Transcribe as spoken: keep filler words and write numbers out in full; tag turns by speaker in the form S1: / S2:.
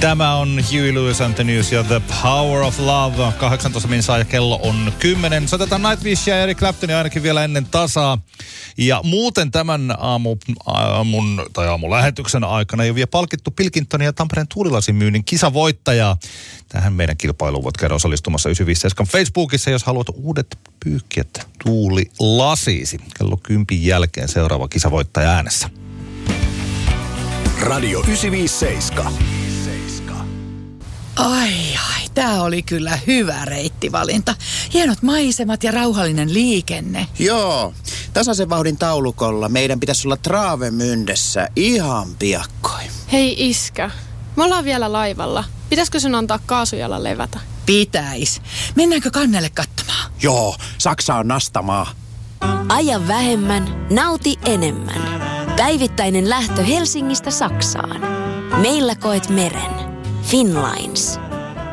S1: Tämä on Huey Lewis and the News ja The Power of Love. kahdeksantoista minsaa ja kello on kymmenen. Soitetaan Nightwishia ja Eric Claptonia ainakin vielä ennen tasaa. Ja muuten tämän aamu, aamun, tai aamun lähetyksen aikana jo vielä palkittu Pilkingtonin ja Tampereen tuulilasimyynnin kisavoittajaa. Tähän meidän kilpailuun voit käydä osallistumassa yhdeksänsataaviisikymmentäseitsemän Facebookissa, jos haluat uudet pyyhkiöt tuulilasisi. Kello kympin jälkeen seuraava kisavoittaja äänessä.
S2: Radio yhdeksänsataaviisikymmentäseitsemän.
S3: Ai ai, tää oli kyllä hyvä reittivalinta. Hienot maisemat ja rauhallinen liikenne.
S4: Joo, tasaisen vauhdin taulukolla meidän pitäisi olla Travemündessä ihan piakkoin.
S5: Hei iskä, me ollaan vielä laivalla. Pitäisikö sun antaa kaasujalla levätä?
S3: Pitäis. Mennäänkö kannelle katsomaan?
S4: Joo, Saksa on nastamaa.
S6: Aja vähemmän, nauti enemmän. Päivittäinen lähtö Helsingistä Saksaan. Meillä koet meren. Finnlines.